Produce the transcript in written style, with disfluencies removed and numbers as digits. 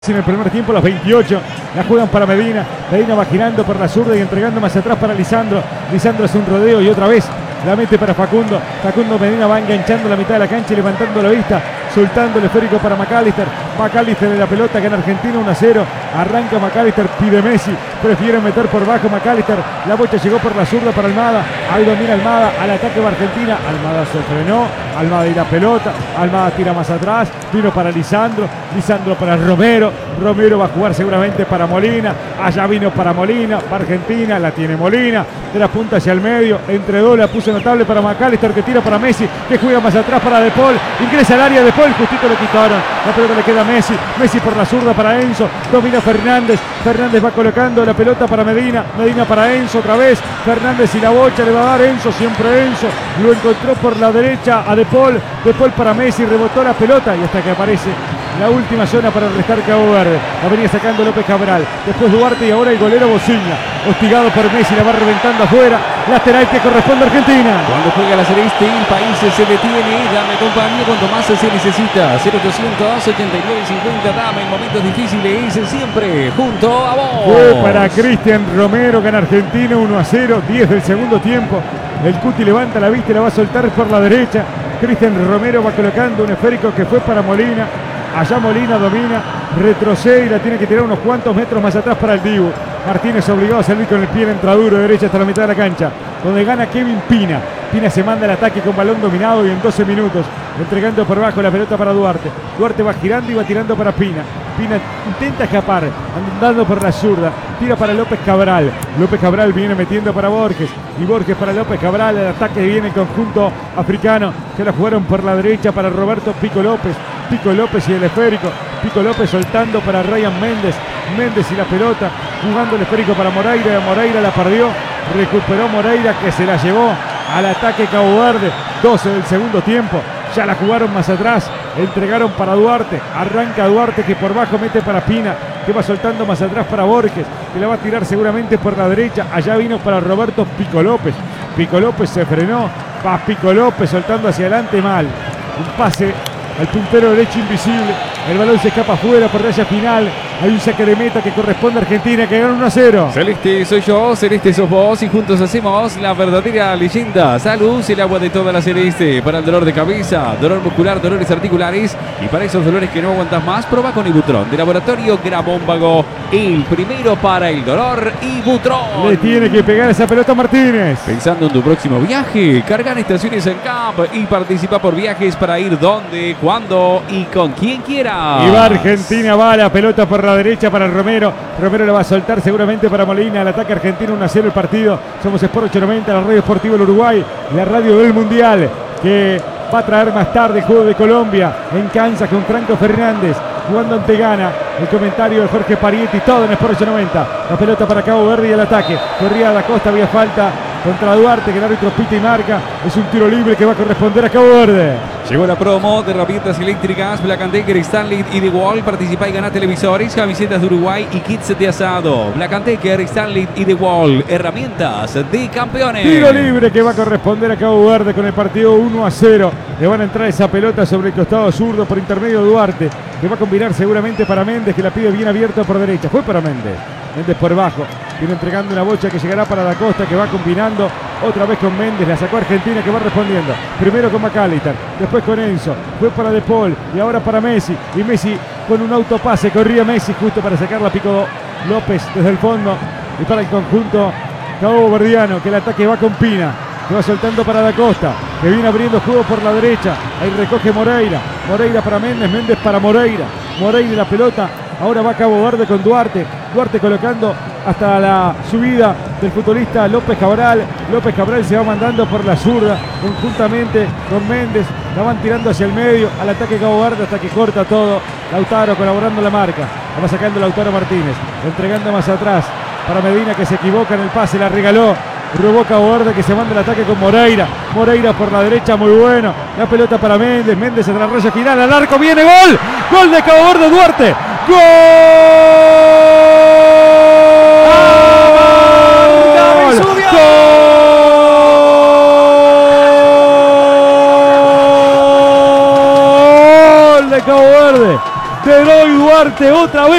En el primer tiempo, los 28, la juegan para Medina. Medina va girando por la zurda y entregando más atrás para Lisandro. Lisandro hace un rodeo y otra vez la mete para Facundo. Facundo Medina va enganchando la mitad de la cancha y levantando la vista, soltando el esférico para McAllister. McAllister en la pelota, gana Argentina 1-0. Arranca McAllister, pide Messi, prefiere meter por bajo McAllister. La bocha llegó por la zurda para Almada. Ahí domina Almada, al ataque va Argentina. Almada se frenó, Almada y la pelota. Almada tira más atrás, vino para Lisandro. Lisandro para Romero. Romero va a jugar seguramente para Molina. Allá vino para Molina, para Argentina, la tiene Molina. De la punta hacia el medio, entre dos la puso notable para McAllister, que tira para Messi, que juega más atrás para De Paul. Ingresa al área De Paul, justito le quitaron. La pelota le queda a Messi. Messi por la zurda para Enzo. Domina Fernández. Fernández va colocando la pelota para Medina. Medina para Enzo otra vez. Fernández y la bocha le va a dar Enzo, siempre Enzo. Lo encontró por la derecha a De Paul. De Paul para Messi, rebotó la pelota y hasta que aparece la última zona para restar Cabo Verde. La venía sacando López Cabral. Después Duarte y ahora el golero Bociña. Hostigado por Messi, la va reventando afuera. Lateral que corresponde a Argentina. Cuando juega la Celeste, el país se detiene. Dame compañía cuanto más se necesita. 0800 89 50. Dame en momentos difíciles. Siempre junto a vos. Fue para Cristian Romero, gana Argentina 1-0. 10 del segundo tiempo. El Cuti levanta la vista y la va a soltar por la derecha. Cristian Romero va colocando un esférico que fue para Molina. Allá Molina domina, retrocede y la tiene que tirar unos cuantos metros más atrás para el Dibu. Martínez obligado a salir con el pie en entraduro derecha hasta la mitad de la cancha, donde gana Kevin Pina. Pina se manda el ataque con balón dominado y en 12 minutos, entregando por bajo la pelota para Duarte. Duarte va girando y va tirando para Pina. Pina intenta escapar, andando por la zurda, tira para López Cabral. López Cabral viene metiendo para Borges, y Borges para López Cabral. El ataque viene en conjunto africano, que la jugaron por la derecha para Roberto Pico López. Pico López y el esférico. Pico López soltando para Ryan Méndez. Méndez y la pelota, jugando el esférico para Moreira. Moreira la perdió, recuperó Moreira, que se la llevó al ataque Cabo Verde. 12 del segundo tiempo. Ya la jugaron más atrás, entregaron para Duarte. Arranca Duarte, que por bajo mete para Pina, que va soltando más atrás para Borges, que la va a tirar seguramente por la derecha. Allá vino para Roberto Pico López. Pico López se frenó, va Pico López soltando hacia adelante mal. Un pase al puntero derecho invisible. El balón se escapa afuera por raya final. Hay un saque de meta que corresponde a Argentina, que gana 1-0. Celeste soy yo, Celeste sos vos y juntos hacemos la verdadera leyenda. Salud, el agua de toda la Celeste. Para el dolor de cabeza, dolor muscular, dolores articulares y para esos dolores que no aguantas más, proba con Ibutron de Laboratorio Gramómbago. El primero para el dolor, Ibutron. Le tiene que pegar esa pelota Martínez. Pensando en tu próximo viaje, carga en estaciones en Camp y participa por viajes para ir donde, cuándo y con quien quieras. Y va Argentina, va la pelota por la derecha para Romero. Romero la va a soltar seguramente para Molina. El ataque argentino, 1-0 el partido. Somos Sport 890, la radio esportiva del Uruguay, la radio del Mundial, que va a traer más tarde el juego de Colombia en Kansas con Franco Fernández jugando ante Ghana. El comentario de Jorge Parietti, todo en Sport 890. La pelota para Cabo Verde y el ataque. Corría da Costa, había falta contra Duarte, que el árbitro pita y marca. Es un tiro libre que va a corresponder a Cabo Verde. Llegó la promo de herramientas eléctricas Black & Decker, Stanley y The Wall. Participa y gana televisores, camisetas de Uruguay y kits de asado. Black & Decker, Stanley y The Wall. Herramientas de campeones. Tiro libre que va a corresponder a Cabo Verde con el partido 1-0. Le van a entrar esa pelota sobre el costado zurdo por intermedio de Duarte, que va a combinar seguramente para Méndez, que la pide bien abierta por derecha. Fue para Méndez. Méndez por bajo. Viene entregando una bocha que llegará para Da Costa, que va combinando otra vez con Méndez. La sacó Argentina, que va respondiendo. Primero con McAllister, después con Enzo. Fue para De Paul y ahora para Messi. Y Messi con un autopase. Corría Messi justo para sacarla a Pico López desde el fondo. Y para el conjunto Cabo Verdiano, que el ataque va con Pina, que va soltando para Da Costa, que viene abriendo juego por la derecha. Ahí recoge Moreira. Moreira para Méndez. Méndez para Moreira. Moreira la pelota. Ahora va Cabo Verde con Duarte. Duarte colocando hasta la subida del futbolista López Cabral. López Cabral se va mandando por la zurda conjuntamente con Méndez. La van tirando hacia el medio al ataque Cabo Verde hasta que corta todo. Lautaro colaborando en la marca. La va sacando Lautaro Martínez. Entregando más atrás para Medina, que se equivoca en el pase. La regaló. Robó Cabo Verde, que se manda el ataque con Moreira. Moreira por la derecha, muy bueno. La pelota para Méndez. Méndez en la raya final. Al arco viene gol. Gol de Cabo Verde, Duarte. ¡Gol! ¡Gol de Cabo Verde! de Eloy Duarte, otra vez